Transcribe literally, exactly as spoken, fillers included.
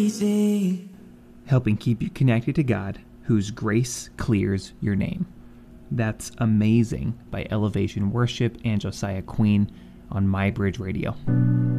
easy. Helping keep you connected to God, whose grace clears your name. That's Amazing by Elevation Worship and Josiah Queen on MyBridge Radio.